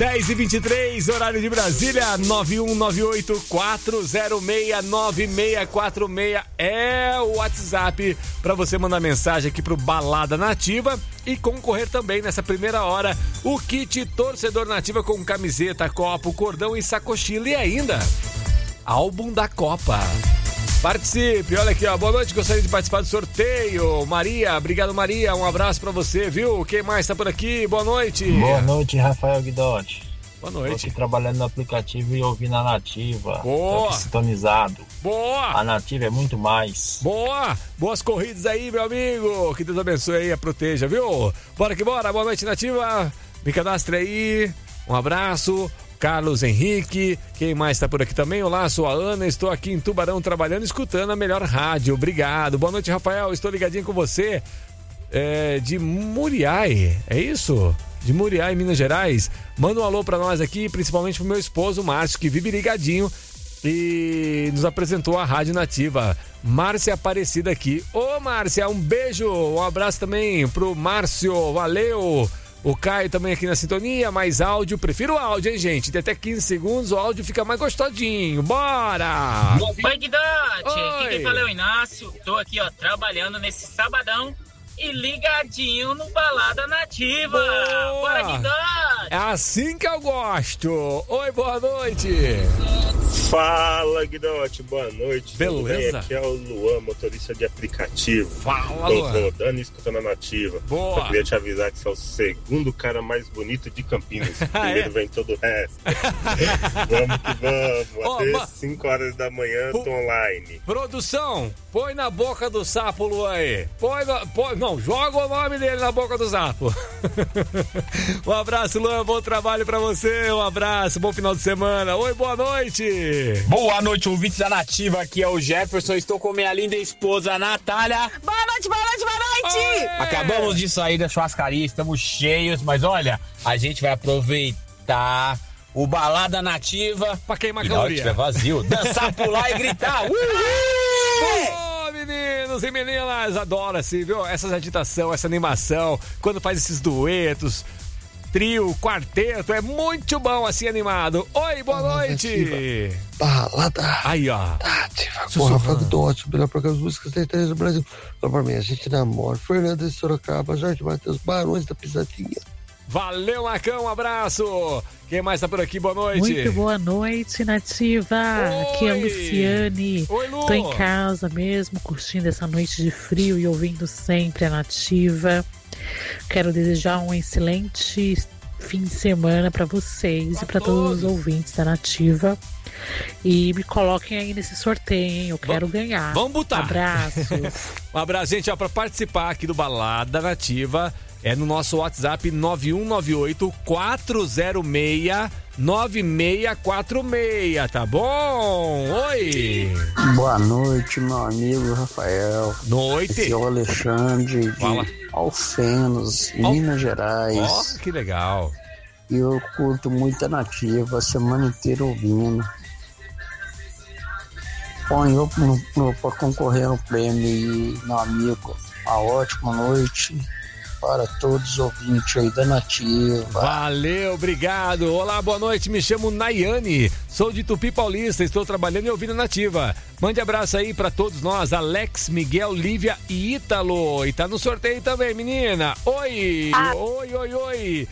10h23, horário de Brasília, 9198-406-9646 é o WhatsApp para você mandar mensagem aqui pro Balada Nativa e concorrer também nessa primeira hora o kit Torcedor Nativa com camiseta, copo, cordão e sacochila e ainda álbum da Copa. Participe, olha aqui, ó. Boa noite, gostaria de participar do sorteio. Maria, obrigado, Maria. Um abraço pra você, viu? Quem mais tá por aqui? Boa noite. Boa noite, Rafael Guidotti. Boa noite. Tô aqui trabalhando no aplicativo e ouvindo a Nativa. Boa. Tô aqui sintonizado. Boa. A Nativa é muito mais. Boa. Boas corridas aí, meu amigo. Que Deus abençoe aí, a proteja, viu? Bora que bora. Boa noite, Nativa. Me cadastre aí. Um abraço. Carlos Henrique, quem mais está por aqui também? Olá, sou a Ana, estou aqui em Tubarão trabalhando, escutando a melhor rádio, obrigado. Boa noite, Rafael, estou ligadinho com você, de Muriai, é isso? De Muriai, Minas Gerais. Manda um alô para nós aqui, principalmente pro meu esposo, Márcio, que vive ligadinho e nos apresentou a Rádio Nativa. Márcia Aparecida aqui. Ô, Márcia, um beijo, um abraço também pro Márcio, valeu! O Caio também aqui na sintonia, mais áudio, prefiro o áudio, hein, gente? De até 15 segundos o áudio fica mais gostadinho, bora! Oi, Guidotti, aqui quem fala é o Inácio, tô aqui, ó, trabalhando nesse sabadão e ligadinho no Balada Nativa. Boa. Bora, Guidotti! É assim que eu gosto! Oi, boa noite! Fala, Guidotti, boa noite. Beleza? Aqui é o Luan, motorista de aplicativo. Fala, Tô Luan. rodando e escutando a Nativa. Boa. Eu queria te avisar que você é o segundo cara mais bonito de Campinas. Primeiro vem todo o resto. Vamos que vamos. Até 5 horas da manhã tô online. Produção, põe na boca do sapo, Luan aí. Não, joga o nome dele na boca do sapo. Um abraço, Luan, bom trabalho pra você. Um abraço, bom final de semana. Oi, boa noite. Boa noite, ouvintes da Nativa, aqui é o Jefferson, estou com minha linda esposa Natália. Boa noite, boa noite, boa noite! Acabamos de sair da churrascaria, estamos cheios, mas olha, a gente vai aproveitar o Balada Nativa pra queimar e caloria. Se tiver vazio, dançar, pular e gritar. Ô, meninos e meninas, adoro assim, viu? Essas agitação, essa animação, quando faz esses duetos, trio, quarteto, é muito bom assim animado. Oi, boa noite. Balada. Aí, ó. Nativa. Com Rafael Guidotti, melhor programa de músicas da internet do Brasil. Então, pra mim, a gente namora. Fernanda de Sorocaba, Jorge Matheus, Barões da Pisadinha. Valeu, Marcão, um abraço. Quem mais tá por aqui? Boa noite. Muito boa noite, Nativa. Oi. Aqui é a Luciane. Oi, Lu. Tô em casa mesmo, curtindo essa noite de frio e ouvindo sempre a Nativa. Quero desejar um excelente fim de semana para vocês e para todos os ouvintes da Nativa. E me coloquem aí nesse sorteio, hein? Eu quero ganhar. Vamos botar. Abraços. Um abraço, gente. Ó, para participar aqui do Balada Nativa, é no nosso WhatsApp 9198-406-9646, tá bom? Oi! Boa noite, meu amigo Rafael. Noite. Aqui é o Alexandre de Alfenas, Minas Gerais. Ó, que legal. E eu curto muito a Nativa, a semana inteira ouvindo. Põe eu para concorrer ao prêmio e, meu amigo, uma ótima noite para todos os ouvintes aí da Nativa. Valeu, obrigado. Olá, boa noite, me chamo Nayane, sou de Tupi Paulista, estou trabalhando e ouvindo a Nativa. Mande abraço aí para todos nós, Alex, Miguel, Lívia e Ítalo. E tá no sorteio também, menina. Oi, oi, oi, oi.